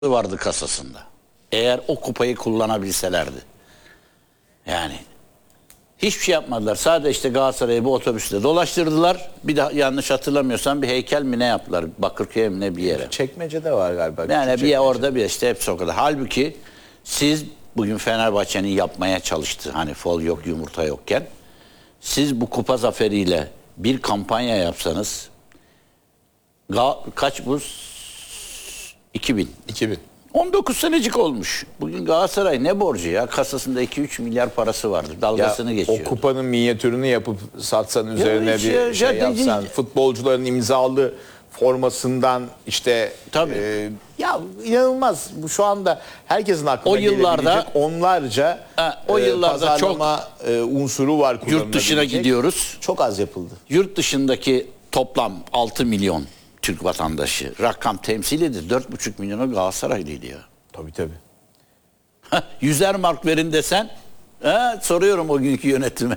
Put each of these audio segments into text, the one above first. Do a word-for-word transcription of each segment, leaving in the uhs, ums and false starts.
vardı kasasında. Eğer o kupayı kullanabilselerdi. Yani hiçbir şey yapmadılar. Sadece işte Galatasaray'ı bu otobüste dolaştırdılar. Bir de yanlış hatırlamıyorsam bir heykel mi ne yaptılar? Bakırköy'e mi ne bir yere. Çekmece'de var galiba. Yani bir yer orada bir işte hepsi o kadar. Halbuki siz bugün Fenerbahçe'nin yapmaya çalıştığı hani fol yok yumurta yokken siz bu kupa zaferiyle bir kampanya yapsanız kaç bu? iki bin. iki bin. on dokuz senecik olmuş. Bugün Galatasaray ne borcu ya? Kasasında iki üç milyar parası vardır. Dalgasını Ya, geçiyor. o kupanın minyatürünü yapıp satsan üzerine hiç bir ya, şey ya, yapsan. ya. Futbolcuların imzalı formasından işte Tabii. E, ya inanılmaz. Bu şu anda herkesin aklına O yıllarda- gelebilecek onlarca Ha, o e, yıllarda pazarlama e, unsuru var Yurt dışına kullanılabilecek. gidiyoruz. Çok az yapıldı. Yurt dışındaki toplam altı milyon Türk vatandaşı rakam temsil ediyor. dört buçuk milyonu Galatasaraylıydı ya. Tabii tabii. Yüzer mark verin desen ha, soruyorum o günkü yönetime.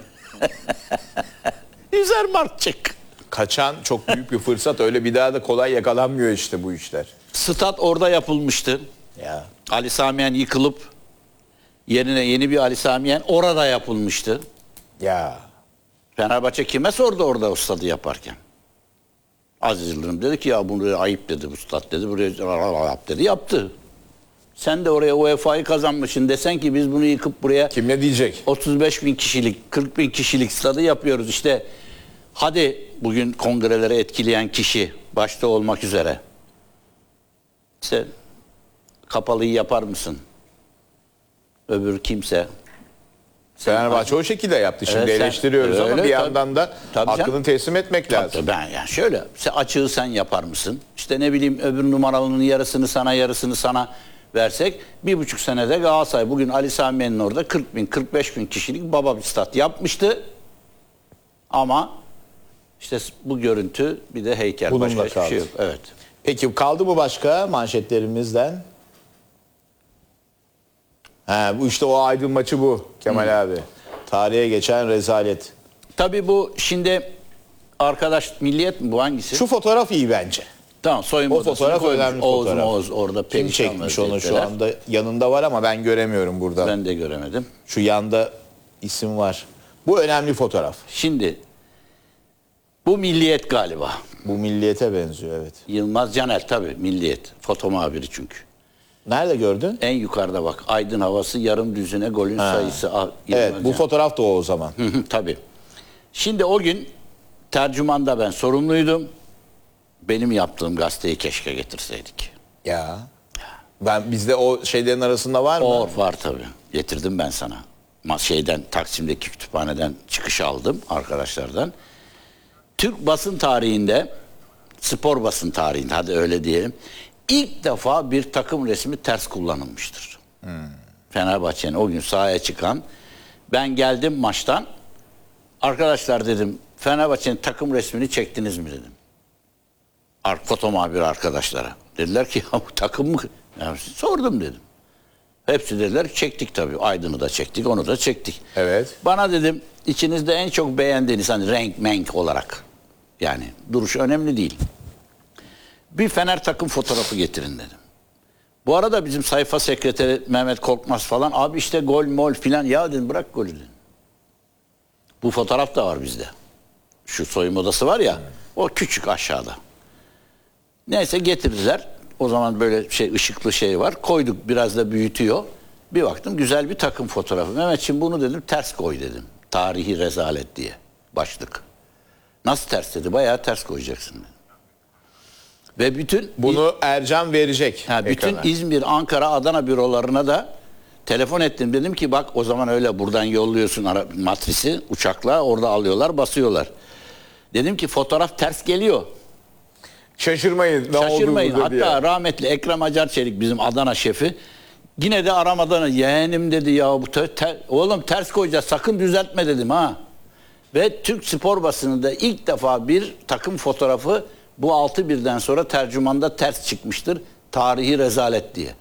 Yüzer mark çık. Kaçan çok büyük bir fırsat. Öyle bir daha da kolay yakalanmıyor işte bu işler. Stat orada yapılmıştı. Ya. Ali Samiyen yıkılıp yerine yeni bir Ali Samiyen orada yapılmıştı. Ya. Fenerbahçe kime sordu orada o stadı yaparken? Aziz Yıldırım dedi ki ya bunu ayıp dedi bu stat dedi. Buraya yap dedi yaptı. Sen de oraya U E F A'yı kazanmışsın desen ki biz bunu yıkıp buraya Kim ne diyecek? otuz beş bin kişilik kırk bin kişilik stadı yapıyoruz. İşte hadi bugün kongreleri etkileyen kişi başta olmak üzere. Sen kapalıyı yapar mısın? Öbür kimse. Fenerbahçe o şekilde yaptı. Şimdi Evet, sen- eleştiriyoruz ama öyle, bir tabii. yandan da Tabii hakkını canım. teslim etmek lazım. Tabii ben yani şöyle sen açığı sen yapar mısın? İşte ne bileyim öbür numaralının yarısını sana yarısını sana versek bir buçuk senede Galatasaray bugün Ali Samiyen'in orada kırk bin kırk beş bin kişilik baba bir stat yapmıştı. Ama işte bu görüntü bir de heykel Bununla başka hiçbir şey kaldı. yok. Evet. Peki kaldı mı başka manşetlerimizden? Ha, bu işte o Aydın maçı bu Kemal abi. Tarihe geçen rezalet. Tabii bu şimdi arkadaş Milliyet mi bu hangisi? Şu fotoğraf iyi bence. Tamam soyunma O odasına fotoğraf koymuş. önemli Oğuz fotoğraf. Oğuz orada Kim perişan çekmiş onu şu vaziyetteler. anda? Yanında var ama ben göremiyorum burada. Ben de göremedim. Şu yanda isim var. Bu önemli fotoğraf. Şimdi bu Milliyet galiba. Bu Milliyet'e benziyor, evet. Yılmaz Caner tabii Milliyet. Foto muhabiri çünkü. Nerede gördün? En yukarıda bak. Aydın havası yarım düzine golün Ha. sayısı. Ah, Evet, Yılmaz bu Caner. fotoğraf da o o zaman. Hı hı, tabii. Şimdi o gün tercümanda ben sorumluydum. Benim yaptığım gazeteyi keşke getirseydik. Ya. Ben bizde o şeylerin arasında var mı? O var tabii. Getirdim ben sana. Ma- Şeyden Taksim'deki kütüphaneden çıkış aldım arkadaşlardan. Türk basın tarihinde, spor basın tarihinde hadi öyle diyelim. İlk defa bir takım resmi ters kullanılmıştır. Hmm. Fenerbahçe'nin o gün sahaya çıkan. Ben geldim maçtan. Arkadaşlar dedim Fenerbahçe'nin takım resmini çektiniz mi dedim. Ar- Foto muhabiri arkadaşlara. Dediler ki ya bu takım mı? Yani sordum dedim. Hepsi dediler çektik tabii. Aydın'ı da çektik, onu da çektik. Evet. Bana dedim içinizde en çok beğendiğiniz hani renk menk olarak yani duruş önemli değil. Bir Fener takım fotoğrafı getirin dedim. Bu arada bizim sayfa sekreteri Mehmet Korkmaz falan abi işte gol mol filan ya dedim bırak golü dedim. Bu fotoğraf da var bizde. Şu soyunma odası var ya o küçük aşağıda. Neyse getirdiler. O zaman böyle şey ışıklı şey var. Koyduk biraz da büyütüyor. Bir baktım güzel bir takım fotoğrafı. Mehmetciğim bunu dedim ters koy dedim. Tarihi rezalet diye başlık. Nasıl ters dedi? Bayağı ters koyacaksın dedim. Ve bütün Bunu Ercan verecek. ha, bütün ekrana. İzmir, Ankara, Adana bürolarına da telefon ettim. Dedim ki bak o zaman öyle buradan yolluyorsun ara, matrisi uçakla orada alıyorlar basıyorlar. Dedim ki fotoğraf ters geliyor. Şaşırmayın. Ne Şaşırmayın. oldu burada Hatta diye. rahmetli Ekrem Acarçelik bizim Adana şefi yine de aramadan yeğenim dedi ya bu te, te, oğlum ters koyacağız sakın düzeltme dedim ha. Ve Türk spor basınında ilk defa bir takım fotoğrafı bu altı birden sonra tercümanda ters çıkmıştır. Tarihi rezalet diye.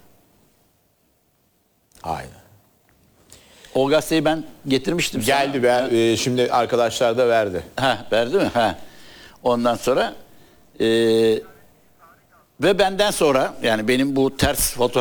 Aynen. O gazeteyi ben getirmiştim sana. Geldi ben e, şimdi arkadaşlar da verdi. Ha, verdi mi? Ha. Ondan sonra e, Ve benden sonra yani benim bu ters fotoğraf